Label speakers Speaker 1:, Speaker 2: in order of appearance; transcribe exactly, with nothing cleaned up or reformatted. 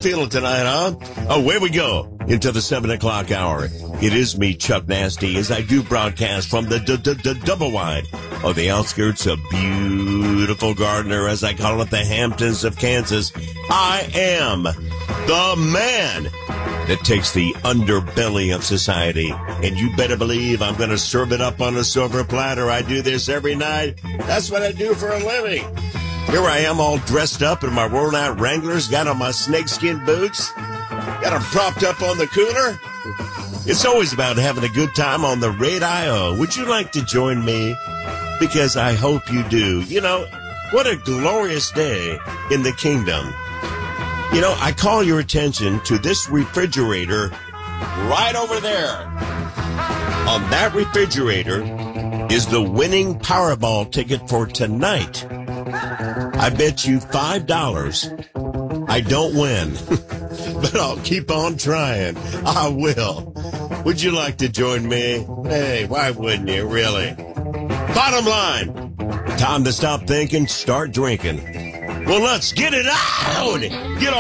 Speaker 1: feeling tonight, huh? Oh, here we go into the seven o'clock hour. It is me, Chuck Nasty, as I do broadcast from the d- d- d- double wide of the outskirts of beautiful Gardner, as I call it, the Hamptons of Kansas. I am the man that takes the underbelly of society, and you better believe I'm going to serve it up on a silver platter. I do this every night. That's what I do for a living. Here I am all dressed up in my worn-out Wranglers, got on my snakeskin boots, got them propped up on the cooler. It's always about having a good time on the radio. Would you like to join me? Because I hope you do. You know, what a glorious day in the kingdom. You know, I call your attention to this refrigerator right over there. On that refrigerator is the winning Powerball ticket for tonight. I bet you five dollars I don't win, but I'll keep on trying. I will. Would you like to join me? Hey, why wouldn't you, really? Bottom line, time to stop thinking, start drinking. Well, let's get it out! Get on.